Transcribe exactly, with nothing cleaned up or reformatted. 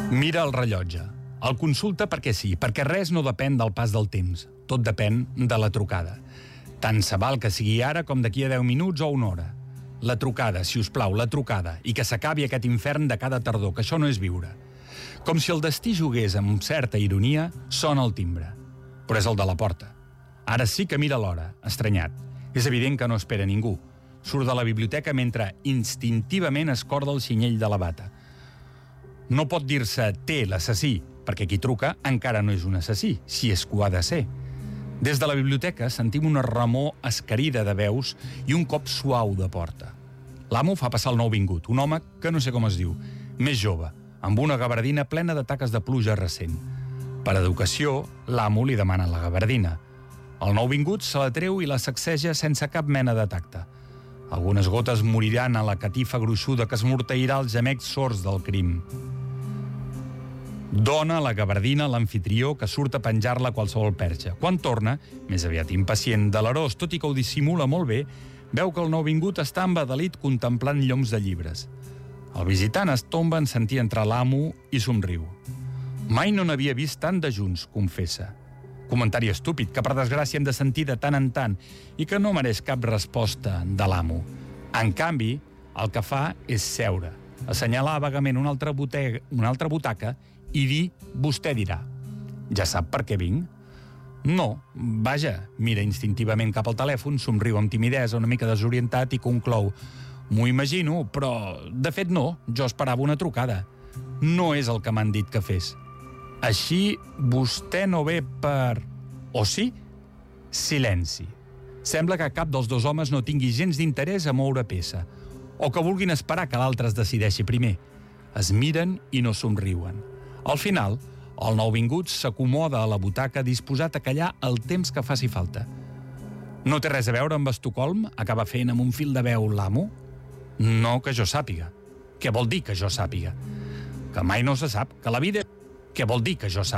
Mira el rellotge. El consulta perquè sí, perquè res no depèn del pas del temps. Tot depèn de la trucada. Tant se val que sigui ara com d'aquí a deu minuts o una hora. La trucada, si us plau, la trucada, i que s'acabi aquest infern de cada tardor, que això no és viure. Com si el destí jugués amb certa ironia, sona el timbre. Però és el de la porta. Ara sí que mira l'hora, estranyat. És evident que no espera ningú. Surt de la biblioteca mentre instintivament escorda el cinyell de la bata. No pot dir-se té l'assassí, perquè qui truca encara no és un assassí, si és que ho ha de ser. Des de la biblioteca sentim una remor escarida de veus i un cop suau de porta. L'amo fa passar el nouvingut, un home que no sé com es diu, més jove, amb una gabardina plena de taques de pluja recent. Per educació, l'amo li demana la gabardina. El nouvingut se la treu i la sacseja sense cap mena de tacte. Algunes gotes moriran a la catifa gruixuda que esmorteirà els gemecs sords del crim. Dona la gabardina a l'amfitrió que surt a penjar-la a qualsevol perxa. Quan torna, més aviat impacient, delerós, tot i que ho dissimula molt bé, veu que el nouvingut està embadalit contemplant lloms de llibres. El visitant es tomba en sentir entrar l'amo i somriu. Mai no n'havia vist tant de junts, confessa. Comentari estúpid que, per desgràcia, hem de sentir de tant en tant i que no mereix cap resposta de l'amo. En canvi, el que fa és seure, assenyalar vagament una altra, botega, una altra butaca i dir, vostè dirà. Ja sap per què vinc? No, vaja, mira instintivament cap al telèfon, somriu amb timidesa, una mica desorientat i conclou. M'ho imagino, però, de fet no, jo esperava una trucada. No és el que m'han dit que fes. Així, vostè no ve per... O sí? Silenci. Sembla que cap dels dos homes no tingui gens d'interès a moure peça, o que vulguin esperar que l'altre es decideixi primer. Es miren i no somriuen. Al final, el nouvingut s'acomoda a la butaca disposat a callar el temps que faci falta. No té res a veure amb Estocolm? Acaba fent amb un fil de veu l'amo? No que jo sàpiga. Què vol dir que jo sàpiga? Que mai no se sap, que la vida... Què vol dir que jo sàpiga?